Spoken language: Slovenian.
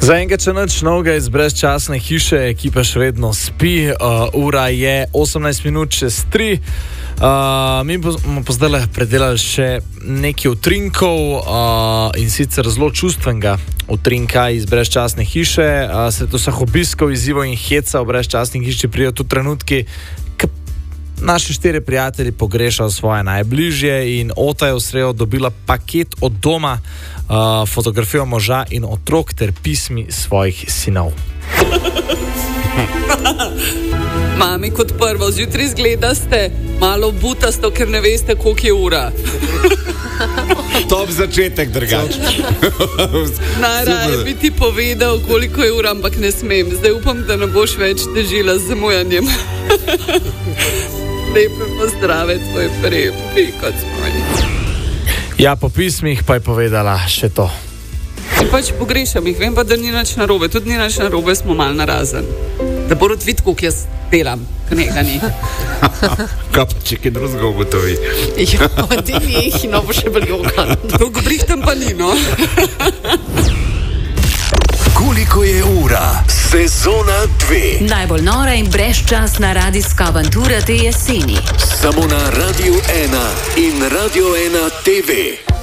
Zaenkrat še nič novega iz brezčasne hiše, ekipa še vedno spi, ura je 18:03. Mi bomo pa zdaj predelali še nekaj utrinkov in sicer zelo čustvenega utrinka iz brezčasne hiše. Sred vseh obiskov, izzivov in heca v brezčasni hiši pridejo tudi trenutki, ko naši 4 prijatelji pogrešajo svoje najbližje in Ota je v sredo dobila paket od doma, fotografijo moža in otrok ter pismi svojih sinov. Mami, kot prvo, zjutraj zgledaste malo butasto, ker ne veste, koliko je ura. Top začetek, drugače. Najraje bi ti povedal, koliko je ura, ampak ne smem. Zdaj upam, da ne boš več težila z zamujanjem. Lepe pozdrave, tvoj prej, kot smo. Ja, po pismih pa je povedala še to. In pač pogrešam jih, vem pa, da ni nič narobe. Tudi ni nič narobe, smo mal narazen. Da bo rod vid, koliko jaz delam, ko nekaj ni. Kaj pa če kaj drugega ugotovi? Ja, ti njih, no bo še bolj jokan. Dolgo brihtam pa ni, no. Koliko je ura? Sezona 2. Najbolj nora in brezčasna radijska avantura te jeseni. Samo na Radio 1 in Radio 1 TV.